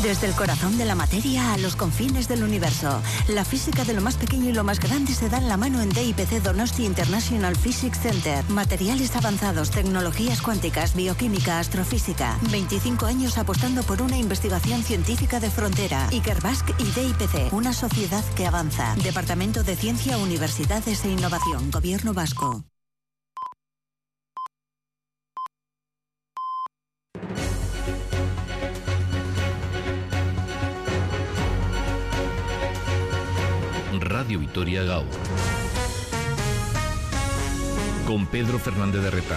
Desde el corazón de la materia a los confines del universo, la física de lo más pequeño y lo más grande se dan la mano en DIPC Donosti International Physics Center. Materiales avanzados, tecnologías cuánticas, bioquímica, astrofísica. 25 años apostando por una investigación científica de frontera. Ikerbasque y DIPC, una sociedad que avanza. Departamento de Ciencia, Universidades e Innovación, Gobierno Vasco. Radio Vitoria Gaur, con Pedro Fernández de Retán.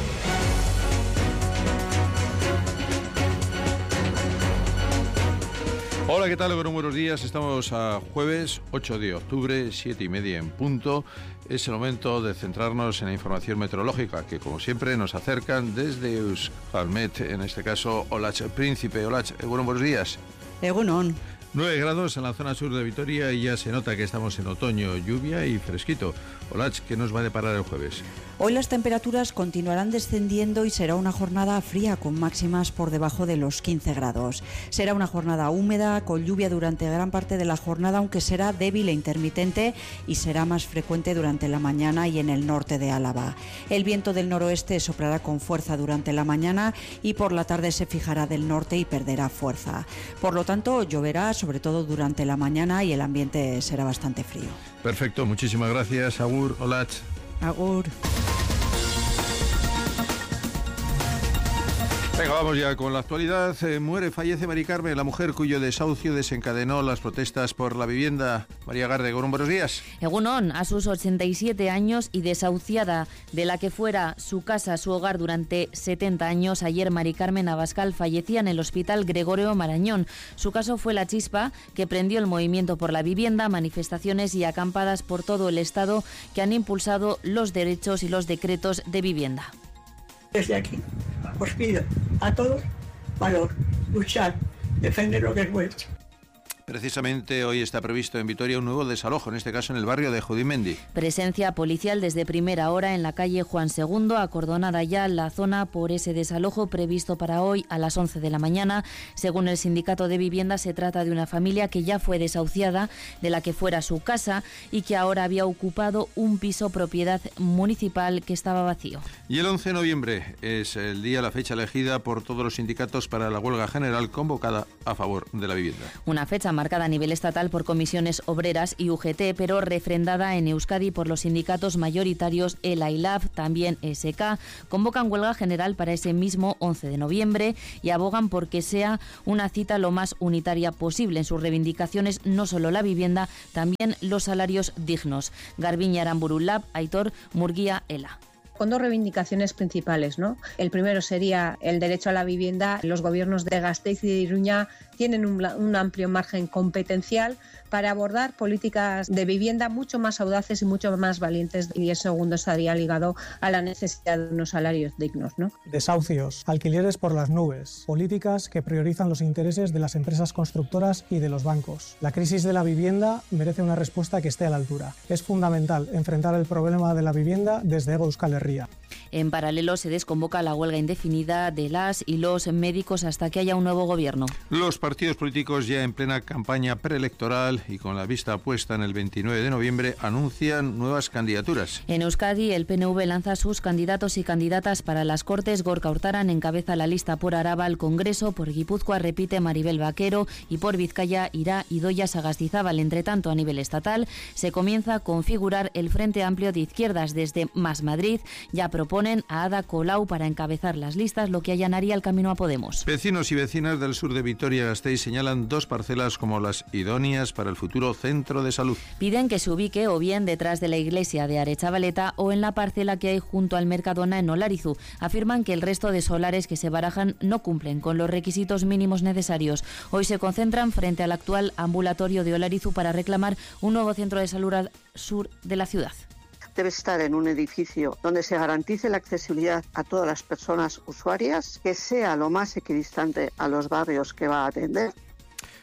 Hola, ¿qué tal? Bueno, buenos días. Estamos a jueves 8 de octubre, 7:30 en punto. Es el momento de centrarnos en la información meteorológica que, como siempre, nos acercan desde Euskalmet, en este caso Olatz Príncipe. Olatz, buenos días. Egunon. 9 grados en la zona sur de Vitoria y ya se nota que estamos en otoño, lluvia y fresquito. Olatz, ¿qué nos va a deparar el jueves? Hoy las temperaturas continuarán descendiendo y será una jornada fría con máximas por debajo de los 15 grados. Será una jornada húmeda con lluvia durante gran parte de la jornada, aunque será débil e intermitente y será más frecuente durante la mañana y en el norte de Álava. El viento del noroeste soplará con fuerza durante la mañana y por la tarde se fijará del norte y perderá fuerza. Por lo tanto, lloverá sobre todo durante la mañana y el ambiente será bastante frío. Perfecto, muchísimas gracias. Agur, Olatz. Agur. Venga, vamos ya con la actualidad. Fallece Mari Carmen, la mujer cuyo desahucio desencadenó las protestas por la vivienda. María Garde, buenos días. Egunon, a sus 87 años y desahuciada de la que fuera su casa, su hogar durante 70 años, ayer Mari Carmen Abascal fallecía en el Hospital Gregorio Marañón. Su caso fue la chispa que prendió el movimiento por la vivienda, manifestaciones y acampadas por todo el Estado que han impulsado los derechos y los decretos de vivienda. Desde aquí os pido a todos valor, luchar, defender lo que es vuestro. Precisamente hoy está previsto en Vitoria un nuevo desalojo, en este caso en el barrio de Judimendi. Presencia policial desde primera hora en la calle Juan II, acordonada ya la zona por ese desalojo previsto para hoy a las 11 de la mañana. Según el sindicato de vivienda, se trata de una familia que ya fue desahuciada de la que fuera su casa y que ahora había ocupado un piso propiedad municipal que estaba vacío. Y el 11 de noviembre es el día, la fecha elegida por todos los sindicatos para la huelga general convocada a favor de la vivienda. Una fecha marcada a nivel estatal por comisiones obreras y UGT, pero refrendada en Euskadi por los sindicatos mayoritarios ELA y LAB, también SK, convocan huelga general para ese mismo 11 de noviembre y abogan por que sea una cita lo más unitaria posible. En sus reivindicaciones no solo la vivienda, también los salarios dignos. Garbiñe Aramburu LAB, Aitor Murguía ELA. Con dos reivindicaciones principales, ¿no? El primero sería el derecho a la vivienda. Los gobiernos de Gasteiz y de Iruña tienen un amplio margen competencial para abordar políticas de vivienda mucho más audaces y mucho más valientes, y el segundo estaría ligado a la necesidad de unos salarios dignos, ¿no? Desahucios, alquileres por las nubes, políticas que priorizan los intereses de las empresas constructoras y de los bancos. La crisis de la vivienda merece una respuesta que esté a la altura. Es fundamental enfrentar el problema de la vivienda desde Hego Euskal Herria. En paralelo se desconvoca la huelga indefinida de las y los médicos hasta que haya un nuevo gobierno. Los partidos políticos ya en plena campaña preelectoral y con la vista puesta en el 29 de noviembre anuncian nuevas candidaturas. En Euskadi el PNV lanza sus candidatos y candidatas para las Cortes. Gorka Urtaran encabeza la lista por Araba al Congreso, por Guipúzcoa repite Maribel Vaquero y por Vizcaya irá Idoia Sagastizábal. Entre tanto, a nivel estatal se comienza a configurar el Frente Amplio de Izquierdas. Desde Más Madrid ya proponen a Ada Colau para encabezar las listas, lo que allanaría el camino a Podemos. Vecinos y vecinas del sur de Vitoria-Gasteiz señalan dos parcelas como las idóneas para el futuro centro de salud. Piden que se ubique o bien detrás de la iglesia de Arechavaleta o en la parcela que hay junto al Mercadona en Olarizu. Afirman que el resto de solares que se barajan no cumplen con los requisitos mínimos necesarios. Hoy se concentran frente al actual ambulatorio de Olarizu para reclamar un nuevo centro de salud al sur de la ciudad. Debe estar en un edificio donde se garantice la accesibilidad a todas las personas usuarias, que sea lo más equidistante a los barrios que va a atender.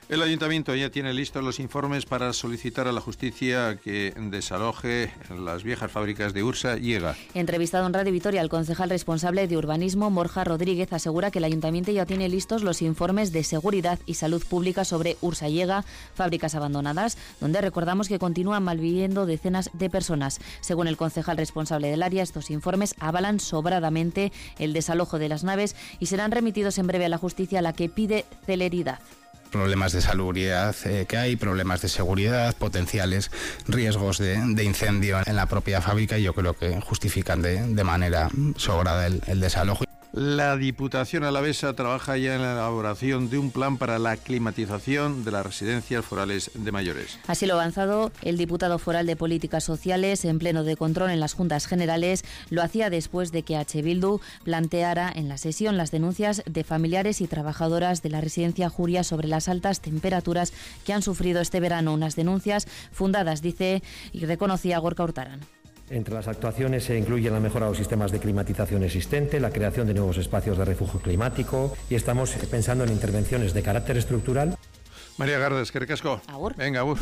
El Ayuntamiento ya tiene listos los informes para solicitar a la justicia que desaloje las viejas fábricas de Ursa y Ega. Entrevistado en Radio Vitoria, el concejal responsable de urbanismo, Borja Rodríguez, asegura que el Ayuntamiento ya tiene listos los informes de seguridad y salud pública sobre Ursa y Ega, fábricas abandonadas, donde recordamos que continúan malviviendo decenas de personas. Según el concejal responsable del área, estos informes avalan sobradamente el desalojo de las naves y serán remitidos en breve a la justicia, a la que pide celeridad. Problemas de salubridad que hay, problemas de seguridad, potenciales riesgos de incendio en la propia fábrica, y yo creo que justifican de manera sobrada el desalojo. La Diputación alavesa trabaja ya en la elaboración de un plan para la climatización de las residencias forales de mayores. Así lo ha avanzado el diputado foral de Políticas Sociales en pleno de control en las Juntas Generales. Lo hacía después de que H. Bildu planteara en la sesión las denuncias de familiares y trabajadoras de la residencia Juria sobre las altas temperaturas que han sufrido este verano. Unas denuncias fundadas, dice, y reconocía Gorka Hurtaran. Entre las actuaciones se incluyen la mejora de los sistemas de climatización existente, la creación de nuevos espacios de refugio climático, y estamos pensando en intervenciones de carácter estructural. María Gardes, que recasco. Agur. Venga, agur.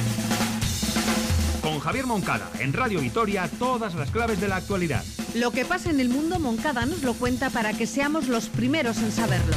Con Javier Moncada, en Radio Vitoria, todas las claves de la actualidad. Lo que pasa en el mundo, Moncada nos lo cuenta para que seamos los primeros en saberlo.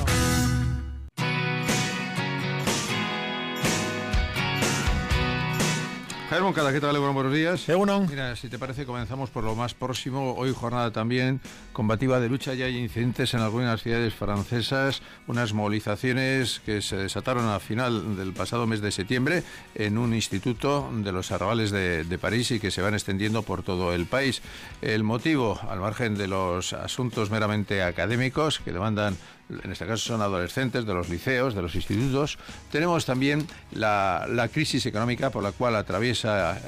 Javier Moncada, ¿qué tal? Buenos días. Bueno. Mira, si te parece, comenzamos por lo más próximo. Hoy jornada también combativa de lucha. Ya hay incidentes en algunas ciudades francesas, unas movilizaciones que se desataron a final del pasado mes de septiembre en un instituto de los arrabales de París y que se van extendiendo por todo el país. El motivo, al margen de los asuntos meramente académicos que demandan, en este caso son adolescentes de los liceos, de los institutos, tenemos también la crisis económica por la cual atraviesa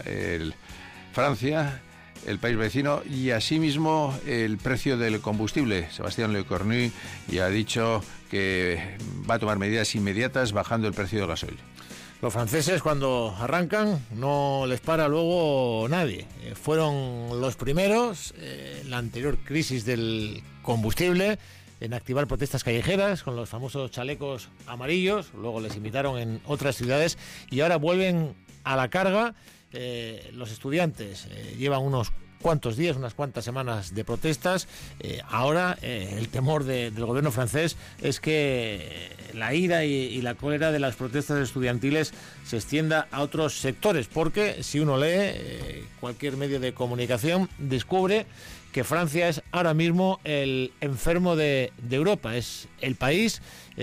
Francia, el país vecino, y asimismo el precio del combustible. Sebastián Lecornu ya ha dicho que va a tomar medidas inmediatas bajando el precio del gasoil. Los franceses, cuando arrancan, no les para luego nadie. Fueron los primeros, en la anterior crisis del combustible, en activar protestas callejeras con los famosos chalecos amarillos. Luego les imitaron en otras ciudades y ahora vuelven a la carga. Los estudiantes llevan unos cuantos días, unas cuantas semanas de protestas. Ahora el temor del gobierno francés es que la ira y la cólera de las protestas estudiantiles se extienda a otros sectores, porque si uno lee cualquier medio de comunicación, descubre que Francia es ahora mismo el enfermo de Europa. Es el país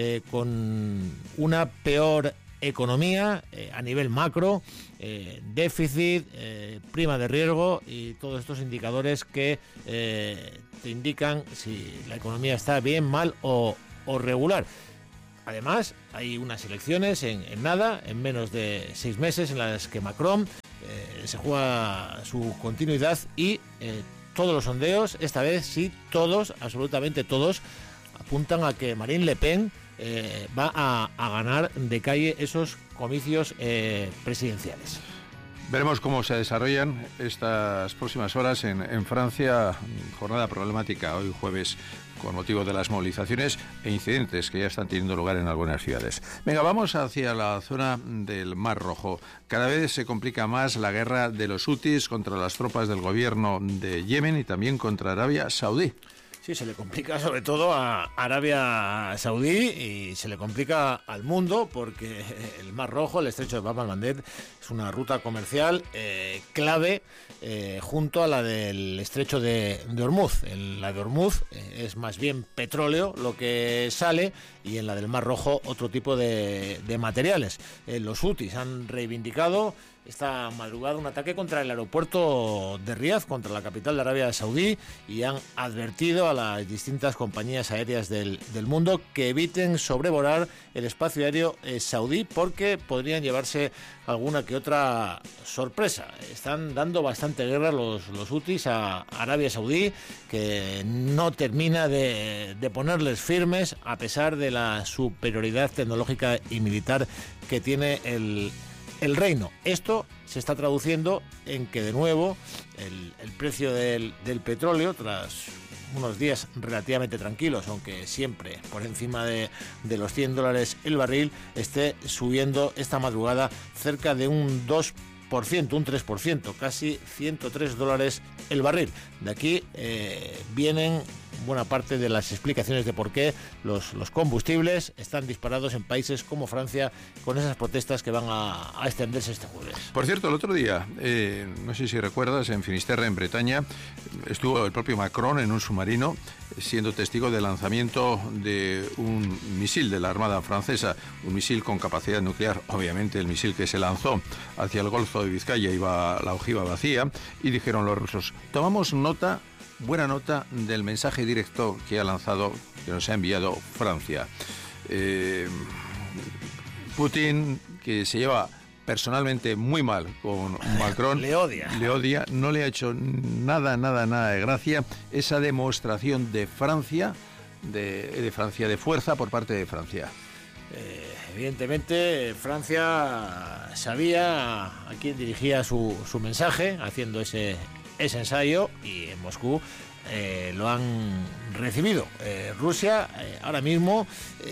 con una peor economía a nivel macro, déficit, prima de riesgo y todos estos indicadores que te indican si la economía está bien, mal o regular. Además, hay unas elecciones en nada, en menos de 6 meses, en las que Macron se juega su continuidad y todos los sondeos, esta vez sí, todos, absolutamente todos, apuntan a que Marine Le Pen va a ganar de calle esos comicios presidenciales. Veremos cómo se desarrollan estas próximas horas en Francia. Jornada problemática hoy jueves con motivo de las movilizaciones e incidentes que ya están teniendo lugar en algunas ciudades. Venga, vamos hacia la zona del Mar Rojo. Cada vez se complica más la guerra de los hutis contra las tropas del gobierno de Yemen y también contra Arabia Saudí. Sí, se le complica sobre todo a Arabia Saudí y se le complica al mundo porque el Mar Rojo, el estrecho de Bab el-Mandeb, es una ruta comercial clave junto a la del estrecho de Hormuz. En la de Hormuz es más bien petróleo lo que sale y en la del Mar Rojo otro tipo de materiales. Los hutis han reivindicado esta madrugada un ataque contra el aeropuerto de Riad, contra la capital de Arabia Saudí, y han advertido a las distintas compañías aéreas del mundo que eviten sobrevolar el espacio aéreo saudí porque podrían llevarse alguna que otra sorpresa. Están dando bastante guerra los hutis a Arabia Saudí, que no termina de ponerles firmes a pesar de la superioridad tecnológica y militar que tiene el reino. Esto se está traduciendo en que de nuevo el precio del petróleo, tras unos días relativamente tranquilos, aunque siempre por encima de los $100 el barril, esté subiendo esta madrugada cerca de un 2%, un 3%, casi $103 el barril. De aquí vienen buena parte de las explicaciones de por qué los combustibles están disparados en países como Francia, con esas protestas que van a extenderse este jueves. Por cierto, el otro día, no sé si recuerdas, en Finisterre, en Bretaña, estuvo el propio Macron en un submarino siendo testigo del lanzamiento de un misil de la Armada francesa, un misil con capacidad nuclear. Obviamente el misil que se lanzó hacia el Golfo de Vizcaya iba la ojiva vacía, y dijeron los rusos: tomamos nota, buena nota del mensaje directo que ha lanzado, que nos ha enviado Francia. Putin, que se lleva personalmente muy mal con Macron, le odia, no le ha hecho nada de gracia esa demostración de Francia, de fuerza por parte de Francia. Evidentemente Francia sabía a quién dirigía su mensaje haciendo ese ensayo, y en Moscú lo han recibido. Rusia ahora mismo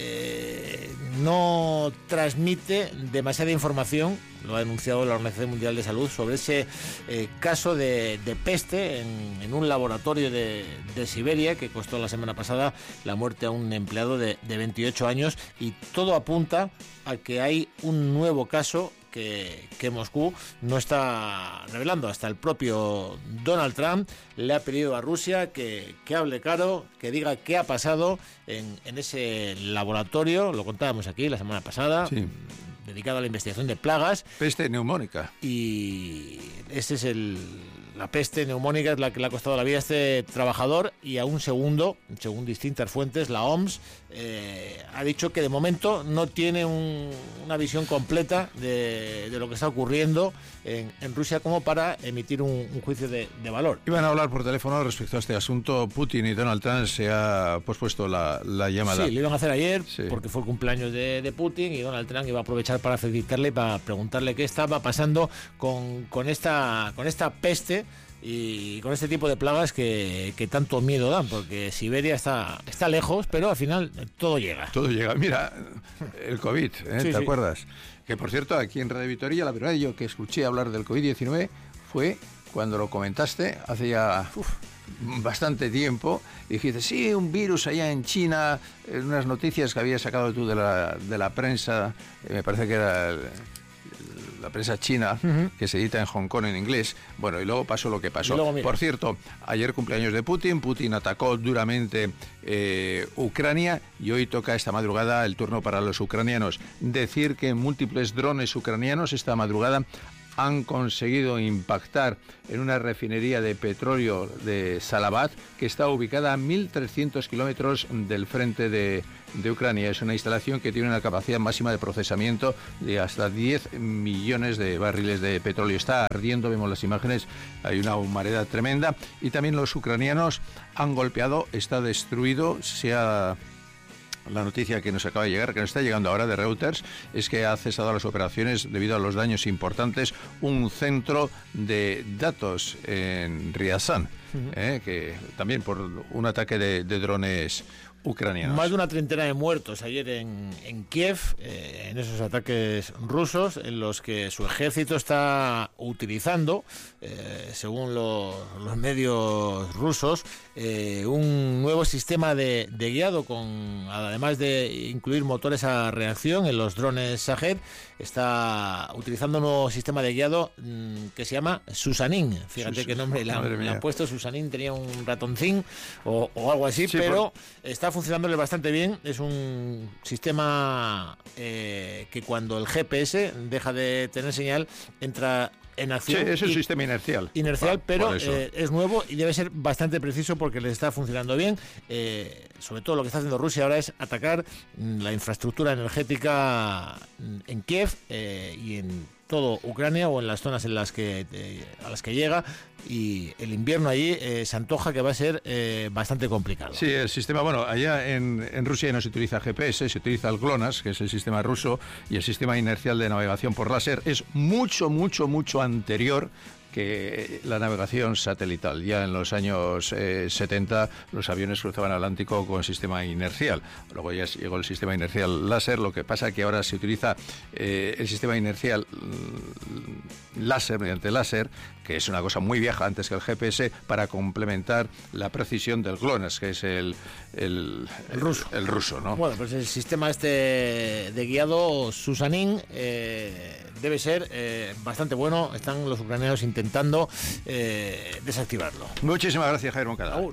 no transmite demasiada información, lo ha denunciado la Organización Mundial de Salud, sobre ese caso de peste en un laboratorio de Siberia, que costó la semana pasada la muerte a un empleado de 28 años, y todo apunta a que hay un nuevo caso que Moscú no está revelando. Hasta el propio Donald Trump le ha pedido a Rusia que hable claro, que diga qué ha pasado en ese laboratorio. Lo contábamos aquí la semana pasada, sí, dedicado a la investigación de plagas. Peste neumónica. Y ese es la peste neumónica, es la que le ha costado la vida a este trabajador, y a un segundo, según distintas fuentes, la OMS ha dicho que de momento no tiene una visión completa de lo que está ocurriendo en Rusia como para emitir un juicio de valor. Iban a hablar por teléfono respecto a este asunto. Putin y Donald Trump, se ha pospuesto la llamada. Sí, lo iban a hacer ayer, sí, porque fue el cumpleaños de Putin, y Donald Trump iba a aprovechar para felicitarle y para preguntarle qué estaba pasando con esta peste y con este tipo de plagas que tanto miedo dan, porque Siberia está lejos, pero al final todo llega. Todo llega. Mira, el COVID, ¿te sí. acuerdas? Que por cierto, aquí en Radio Vitoria, la primera vez yo que escuché hablar del COVID-19 fue cuando lo comentaste hace ya bastante tiempo, y dijiste, sí, un virus allá en China, unas noticias que habías sacado tú de la prensa, me parece que era la prensa china, que se edita en Hong Kong en inglés. Bueno, y luego pasó lo que pasó. Por cierto, ayer cumpleaños de Putin atacó duramente Ucrania, y hoy toca esta madrugada el turno para los ucranianos. Decir que múltiples drones ucranianos esta madrugada han conseguido impactar en una refinería de petróleo de Salabat, que está ubicada a 1.300 kilómetros del frente de Ucrania. Es una instalación que tiene una capacidad máxima de procesamiento de hasta 10 millones de barriles de petróleo. Está ardiendo, vemos las imágenes, hay una humareda tremenda, y también los ucranianos han golpeado, está destruido, la noticia que nos acaba de llegar, que nos está llegando ahora de Reuters, es que ha cesado las operaciones debido a los daños importantes un centro de datos en Ryazan, que también por un ataque de drones ucranianos. Más de una treintena de muertos ayer en Kiev, en esos ataques rusos, en los que su ejército está utilizando, según los medios rusos, un nuevo sistema de guiado, además de incluir motores a reacción en los drones Shahed. Está utilizando un nuevo sistema de guiado que se llama Susanin. Fíjate qué nombre le han puesto. Susanin tenía un ratoncín o algo así, sí, pero está funcionándole bastante bien. Es un sistema que cuando el GPS deja de tener señal entra en acción. Sí, es un sistema inercial. Pero es nuevo y debe ser bastante preciso porque le está funcionando bien. Sobre todo lo que está haciendo Rusia ahora es atacar la infraestructura energética en Kiev y en todo Ucrania, o en las zonas a las que llega, y el invierno allí se antoja que va a ser bastante complicado. Sí, el sistema, bueno, allá en Rusia no se utiliza GPS, se utiliza el GLONASS, que es el sistema ruso, y el sistema inercial de navegación por láser es mucho anterior que la navegación satelital. Ya en los años 70 los aviones cruzaban el Atlántico con sistema inercial. Luego ya llegó el sistema inercial láser. Lo que pasa es que ahora se utiliza el sistema inercial láser, mediante láser, que es una cosa muy vieja antes que el GPS, para complementar la precisión del GLONASS, que es el ruso. El ruso, ¿no? Bueno, pues el sistema de guiado Susanin debe ser bastante bueno. Están los ucranianos intentando desactivarlo. Muchísimas gracias, Javier Moncada. Agur.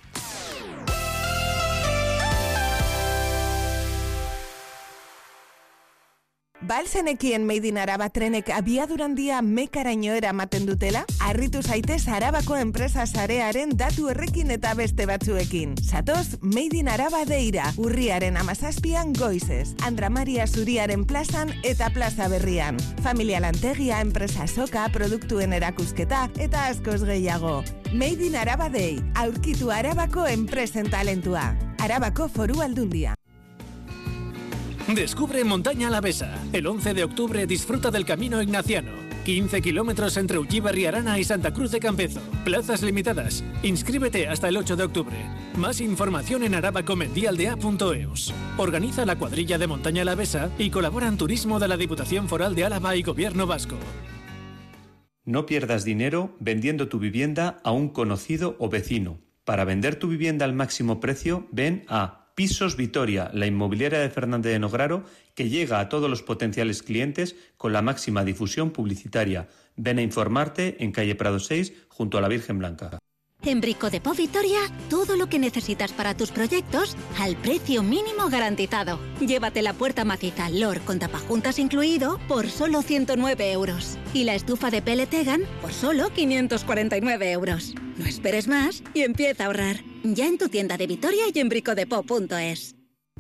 Balzenekien Made in Araba trenek abiadurandia mekaraino eramaten dutela? Harritu zaitez Arabako enpresa sarearen datu errekin eta beste batzuekin. Zatoz Made in Araba deira, urriaren 17an goizez, Andra Maria Zuriaren plazan eta plaza berrian. Familia lantegia, enpresa soka, produktuen erakusketa eta askoz gehiago. Made in Araba Day, aurkitu Arabako enpresen talentua. Arabako Foru Aldundia. Descubre Montaña Alavesa. El 11 de octubre disfruta del Camino Ignaciano. 15 kilómetros entre Ullíbar y Arana y Santa Cruz de Campezo. Plazas limitadas. Inscríbete hasta el 8 de octubre. Más información en arabacomendialdea.eus. Organiza la cuadrilla de Montaña Alavesa y colabora en turismo de la Diputación Foral de Álava y Gobierno Vasco. No pierdas dinero vendiendo tu vivienda a un conocido o vecino. Para vender tu vivienda al máximo precio, ven a Pisos Vitoria, la inmobiliaria de Fernández de Nograro, que llega a todos los potenciales clientes con la máxima difusión publicitaria. Ven a informarte en calle Prado 6, junto a la Virgen Blanca. En Brico Depot Vitoria, todo lo que necesitas para tus proyectos al precio mínimo garantizado. Llévate la puerta maciza LOR con tapajuntas incluido por solo 109 euros. Y la estufa de pellet Egan por solo 549 euros. No esperes más y empieza a ahorrar. Ya en tu tienda de Vitoria y en bricodepot.es.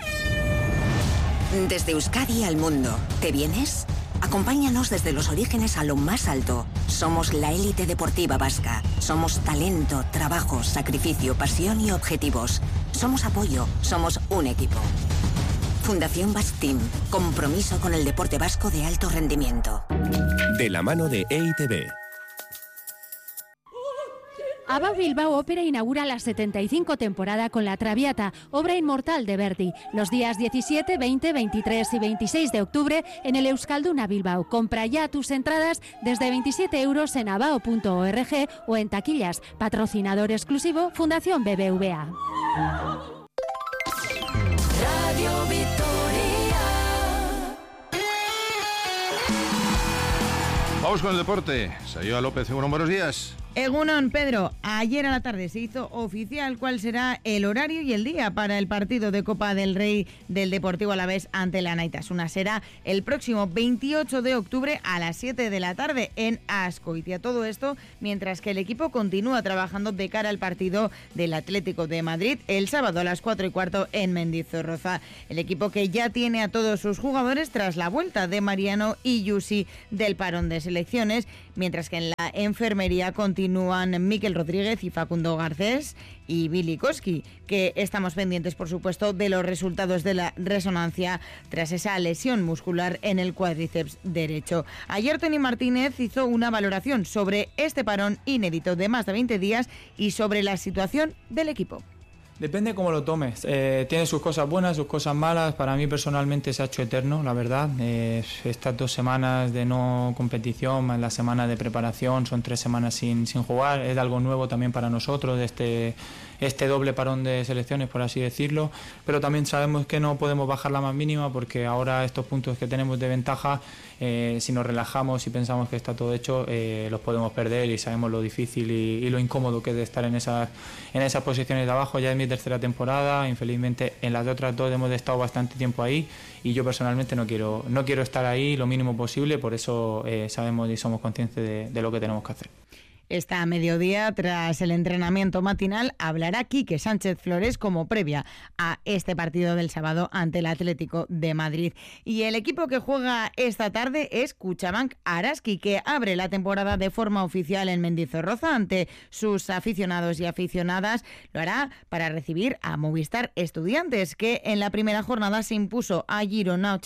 Desde Euskadi al mundo. ¿Te vienes? Acompáñanos desde los orígenes a lo más alto. Somos la élite deportiva vasca. Somos talento, trabajo, sacrificio, pasión y objetivos. Somos apoyo. Somos un equipo. Fundación Basque Team. Compromiso con el deporte vasco de alto rendimiento. De la mano de EITB. ABBA Bilbao Ópera inaugura la 75 temporada con La Traviata, obra inmortal de Verdi, los días 17, 20, 23 y 26 de octubre en el Euskalduna Bilbao. Compra ya tus entradas desde 27 euros en abao.org o en taquillas. Patrocinador exclusivo Fundación BBVA. Radio Victoria. Vamos con el deporte. Sayoa López, buenos días. Egunon, Pedro, ayer a la tarde se hizo oficial cuál será el horario y el día para el partido de Copa del Rey del Deportivo Alavés ante la Naitasuna. Será el próximo 28 de octubre a las 7 de la tarde en Azcoitia. Todo esto mientras que el equipo continúa trabajando de cara al partido del Atlético de Madrid el sábado a las 4:15 en Mendizorroza. El equipo que ya tiene a todos sus jugadores tras la vuelta de Mariano y Yusi del parón de selecciones, mientras que en la enfermería continúan Miquel Rodríguez y Facundo Garcés y Billy Koski, que estamos pendientes, por supuesto, de los resultados de la resonancia tras esa lesión muscular en el cuádriceps derecho. Ayer Tony Martínez hizo una valoración sobre este parón inédito de más de 20 días y sobre la situación del equipo. Depende cómo lo tomes. Tiene sus cosas buenas, sus cosas malas. Para mí personalmente se ha hecho eterno, la verdad. Estas 2 semanas de no competición, más la semana de preparación, son 3 semanas sin jugar. Es algo nuevo también para nosotros, este doble parón de selecciones, por así decirlo. Pero también sabemos que no podemos bajar la más mínima, porque ahora estos puntos que tenemos de ventaja, si nos relajamos y pensamos que está todo hecho, los podemos perder, y sabemos lo difícil y lo incómodo que es de estar en esas posiciones de abajo. Ya es mi tercera temporada, infelizmente en las otras 2 hemos estado bastante tiempo ahí, y yo personalmente no quiero estar ahí lo mínimo posible. Por eso sabemos y somos conscientes de lo que tenemos que hacer. Esta mediodía, tras el entrenamiento matinal, hablará Quique Sánchez Flores como previa a este partido del sábado ante el Atlético de Madrid. Y el equipo que juega esta tarde es Cuchabank Araski, que abre la temporada de forma oficial en Mendizorroza ante sus aficionados y aficionadas. Lo hará para recibir a Movistar Estudiantes, que en la primera jornada se impuso a Girona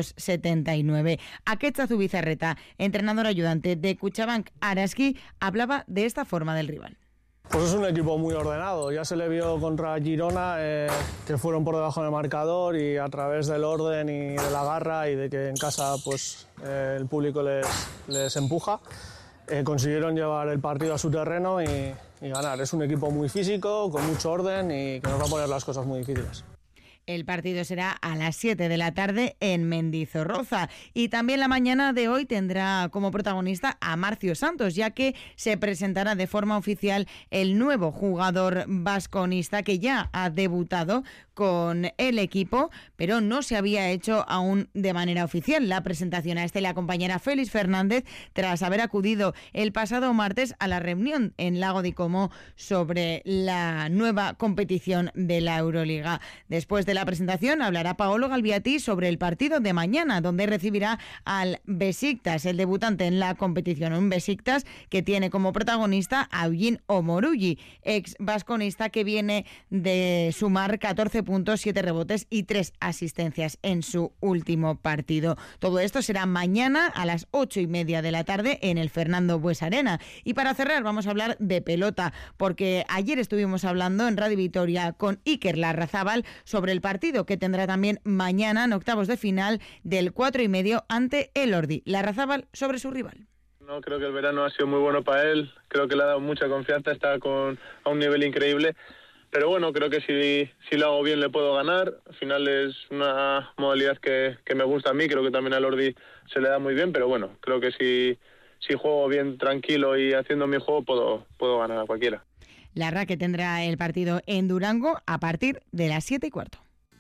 82-79. Aketxa Zubizarreta, entrenador ayudante de Cuchabank Araski, hablaba de esta forma del rival. Pues es un equipo muy ordenado, ya se le vio contra Girona que fueron por debajo del marcador y a través del orden y de la garra y de que en casa pues el público les empuja, consiguieron llevar el partido a su terreno y ganar. Es un equipo muy físico, con mucho orden y que nos va a poner las cosas muy difíciles. El partido será a las 7 de la tarde en Mendizorroza. Y también la mañana de hoy tendrá como protagonista a Marcio Santos, ya que se presentará de forma oficial el nuevo jugador vasconista que ya ha debutado con el equipo, pero no se había hecho aún de manera oficial. La presentación a le acompañará Félix Fernández tras haber acudido el pasado martes a la reunión en Lago de Como sobre la nueva competición de la Euroliga. Después de la presentación hablará Paolo Galbiati sobre el partido de mañana, donde recibirá al Besiktas, el debutante en la competición. Un Besiktas que tiene como protagonista a Eugene Omoruyi, ex vasconista que viene de sumar 14 puntos, 7 rebotes y 3 asistencias en su último partido. Todo esto será mañana a las 8:30 de la tarde en el Fernando Bues-Arena. Y para cerrar vamos a hablar de pelota, porque ayer estuvimos hablando en Radio Vitoria con Iker Larrazábal sobre el partido que tendrá también mañana en octavos de final del 4:30 ante el Ordi. Larrazábal sobre su rival. No, creo que el verano ha sido muy bueno para él, creo que le ha dado mucha confianza, está a un nivel increíble. Pero bueno, creo que si lo hago bien le puedo ganar. Al final es una modalidad que me gusta a mí, creo que también al Ordi se le da muy bien, pero bueno, creo que si juego bien, tranquilo y haciendo mi juego, puedo ganar a cualquiera. Larra, que tendrá el partido en Durango a partir de las 7:15.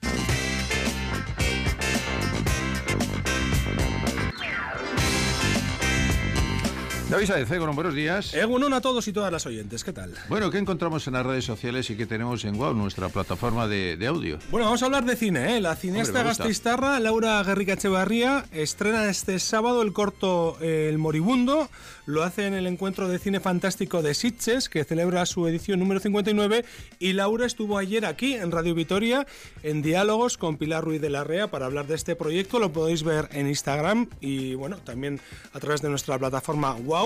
David Sáez, buenos días. Egunon a todos y todas las oyentes, ¿qué tal? Bueno, ¿qué encontramos en las redes sociales y qué tenemos en WOW, nuestra plataforma de audio? Bueno, vamos a hablar de cine, ¿eh? La cineasta gasteiztarra Laura Gerrikaetxebarria estrena este sábado el corto El Moribundo. Lo hace en el Encuentro de Cine Fantástico de Sitges, que celebra su edición número 59, y Laura estuvo ayer aquí en Radio Vitoria en diálogos con Pilar Ruiz de Larrea para hablar de este proyecto. Lo podéis ver en Instagram y bueno, también a través de nuestra plataforma WOW.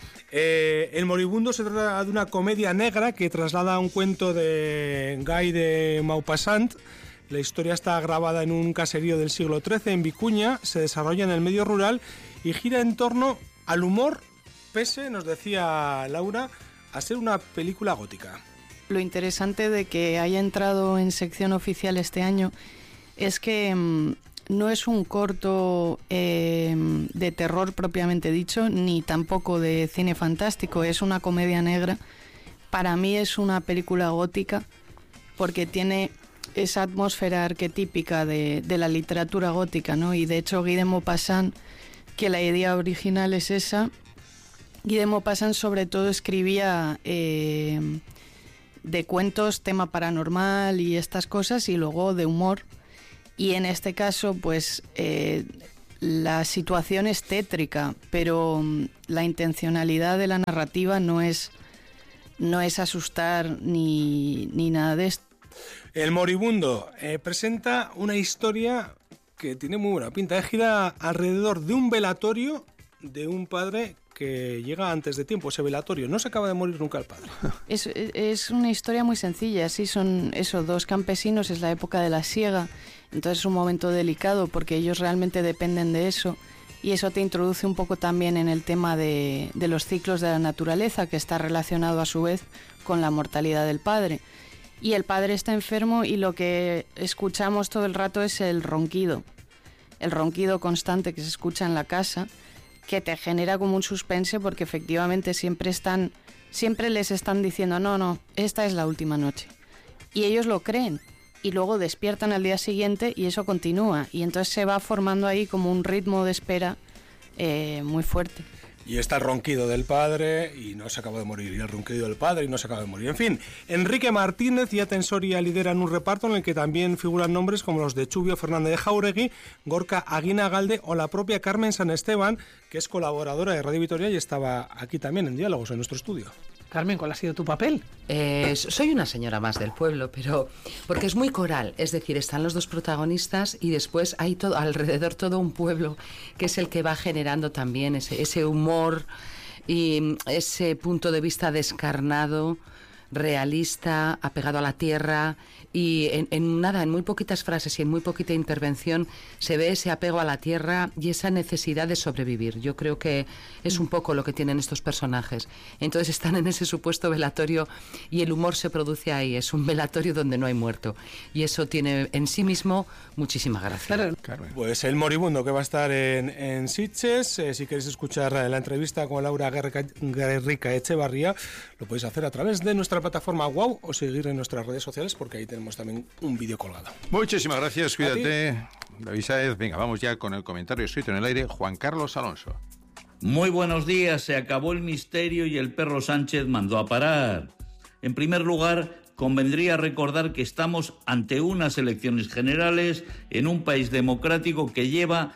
El Moribundo se trata de una comedia negra que traslada un cuento de Guy de Maupassant. La historia está grabada en un caserío del siglo XIII en Vicuña, se desarrolla en el medio rural y gira en torno al humor, pese, nos decía Laura, a ser una película gótica. Lo interesante de que haya entrado en sección oficial este año es que no es un corto de terror propiamente dicho, ni tampoco de cine fantástico, es una comedia negra. Para mí es una película gótica porque tiene esa atmósfera arquetípica de la literatura gótica, ¿no? Y de hecho Guy de Maupassant, que la idea original es esa, Guy de Maupassant sobre todo escribía de cuentos, tema paranormal y estas cosas, y luego de humor. Y en este caso, pues la situación es tétrica, pero la intencionalidad de la narrativa no es asustar ni nada de esto. El Moribundo presenta una historia que tiene muy buena pinta. Gira alrededor de un velatorio de un padre que llega antes de tiempo. Ese velatorio no se acaba de morir nunca el padre. Es una historia muy sencilla. Sí, son esos dos campesinos, es la época de la siega. Entonces es un momento delicado porque ellos realmente dependen de eso, y eso te introduce un poco también en el tema de los ciclos de la naturaleza, que está relacionado a su vez con la mortalidad del padre. Y el padre está enfermo y lo que escuchamos todo el rato es el ronquido constante que se escucha en la casa, que te genera como un suspense porque efectivamente siempre les están diciendo no, esta es la última noche. Y ellos lo creen. Y luego despiertan al día siguiente y eso continúa. Y entonces se va formando ahí como un ritmo de espera muy fuerte. Y está el ronquido del padre y no se acaba de morir, y el ronquido del padre y no se acaba de morir. En fin, Enrique Martínez y Atensoria lideran un reparto en el que también figuran nombres como los de Chubio Fernández de Jauregui, Gorka Aguinagalde o la propia Carmen San Esteban, que es colaboradora de Radio Vitoria y estaba aquí también en Diálogos, en nuestro estudio. Carmen, ¿cuál ha sido tu papel? Soy una señora más del pueblo, pero porque es muy coral, es decir, están los dos protagonistas y después hay todo alrededor todo un pueblo que es el que va generando también ese humor y ese punto de vista descarnado, realista, apegado a la tierra, y en muy poquitas frases y en muy poquita intervención se ve ese apego a la tierra y esa necesidad de sobrevivir. Yo creo que es un poco lo que tienen estos personajes. Entonces están en ese supuesto velatorio y el humor se produce ahí. Es un velatorio donde no hay muerto y eso tiene en sí mismo muchísima gracia. Claro. Pues El Moribundo, que va a estar en Sitges. Si queréis escuchar la entrevista con Laura Gerrika Echevarría, lo podéis hacer a través de nuestra plataforma WOW o seguir en nuestras redes sociales, porque ahí tenemos también un vídeo colgado. Muchísimas gracias, cuídate, David Sáez. Venga, vamos ya con el comentario escrito en el aire, Juan Carlos Alonso. Muy buenos días, se acabó el misterio y el perro Sánchez mandó a parar. En primer lugar, convendría recordar que estamos ante unas elecciones generales en un país democrático que lleva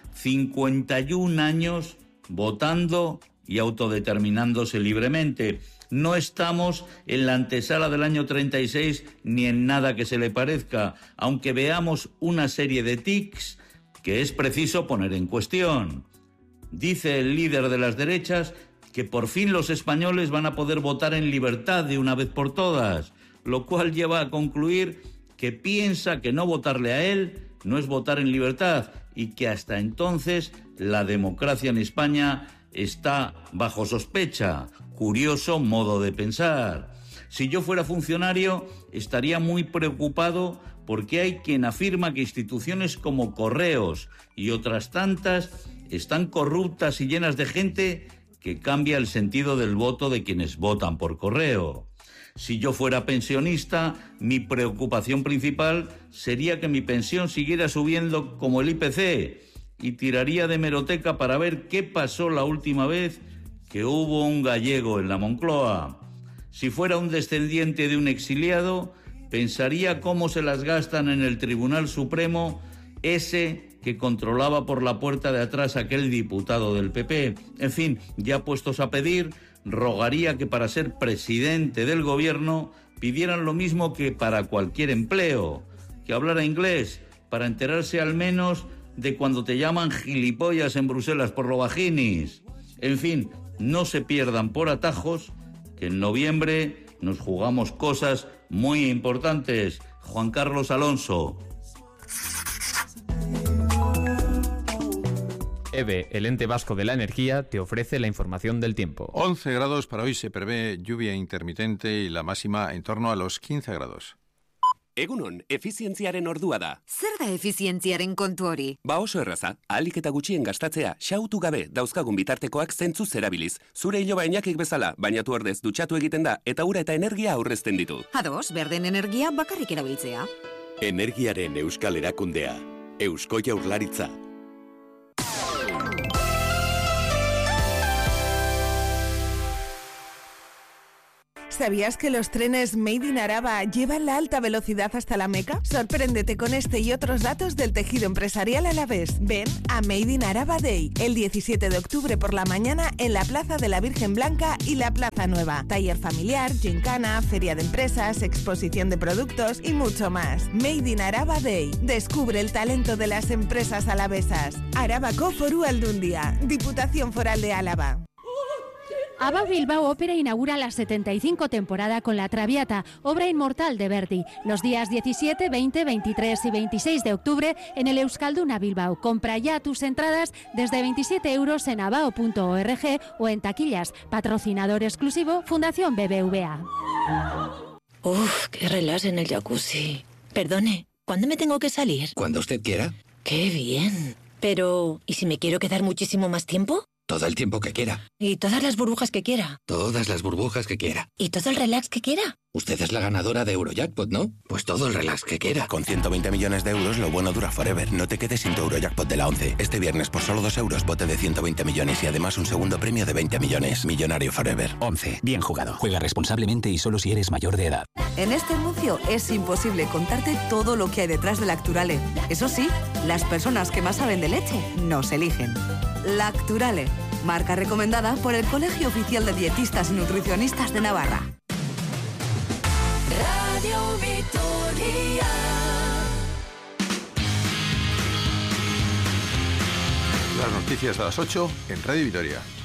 51 años votando y autodeterminándose libremente. No estamos en la antesala del año 36 ni en nada que se le parezca, aunque veamos una serie de tics que es preciso poner en cuestión. Dice el líder de las derechas que por fin los españoles van a poder votar en libertad de una vez por todas, lo cual lleva a concluir que piensa que no votarle a él no es votar en libertad y que hasta entonces la democracia en España está bajo sospecha. Curioso modo de pensar. Si yo fuera funcionario, estaría muy preocupado porque hay quien afirma que instituciones como Correos y otras tantas están corruptas y llenas de gente que cambia el sentido del voto de quienes votan por correo. Si yo fuera pensionista, mi preocupación principal sería que mi pensión siguiera subiendo como el IPC y tiraría de hemeroteca para ver qué pasó la última vez que hubo un gallego en la Moncloa. Si fuera un descendiente de un exiliado, pensaría cómo se las gastan en el Tribunal Supremo ese que controlaba por la puerta de atrás aquel diputado del PP. En fin, ya puestos a pedir, rogaría que para ser presidente del gobierno pidieran lo mismo que para cualquier empleo, que hablara inglés para enterarse al menos de cuando te llaman gilipollas en Bruselas por lo vaginis. En fin, no se pierdan por atajos, que en noviembre nos jugamos cosas muy importantes. Juan Carlos Alonso. EVE, el ente vasco de la energía, te ofrece la información del tiempo. 11 grados para hoy, se prevé lluvia intermitente y la máxima en torno a los 15 grados. Egunon, efizientziaren ordua da. Zer da efizientziaren kontu hori? Ba oso erraza, ahalik eta gutxien gastatzea, xautu gabe dauzkagun bitartekoak zentzuz erabiliz. Zure iloba Iñakik bezala, bainatu ordez dutxatu egiten da eta ura eta energia aurrezten ditu. Ados, berden energia bakarrik erabiltzea. Energiaren euskal erakundea, Eusko Jaurlaritza. ¿Sabías que los trenes Made in Araba llevan la alta velocidad hasta la Meca? Sorpréndete con este y otros datos del tejido empresarial alavés. Ven a Made in Araba Day, el 17 de octubre por la mañana en la Plaza de la Virgen Blanca y la Plaza Nueva. Taller familiar, gincana, feria de empresas, exposición de productos y mucho más. Made in Araba Day. Descubre el talento de las empresas alavesas. Arabako Foru Aldundia, Diputación Foral de Álava. ABBA Bilbao Ópera inaugura la 75 temporada con La Traviata, obra inmortal de Verdi, los días 17, 20, 23 y 26 de octubre en el Euskalduna Bilbao. Compra ya tus entradas desde 27 euros en abao.org o en taquillas. Patrocinador exclusivo, Fundación BBVA. Uf, qué relax en el jacuzzi. Perdone, ¿cuándo me tengo que salir? Cuando usted quiera. ¡Qué bien! Pero, ¿y si me quiero quedar muchísimo más tiempo? Todo el tiempo que quiera. Y todas las burbujas que quiera. Todas las burbujas que quiera. Y todo el relax que quiera. Usted es la ganadora de Eurojackpot, ¿no? Pues todo el relax que quiera. Con 120 millones de euros, lo bueno dura forever. No te quedes sin tu Eurojackpot de la 11. Este viernes, por solo 2 euros, bote de 120 millones y además un segundo premio de 20 millones. Millonario forever. 11. Bien jugado. Juega responsablemente y solo si eres mayor de edad. En este anuncio es imposible contarte todo lo que hay detrás de Lacturale. Eso sí, las personas que más saben de leche nos eligen. Lacturale, marca recomendada por el Colegio Oficial de Dietistas y Nutricionistas de Navarra. Radio Vitoria. Las noticias a las 8 en Radio Vitoria.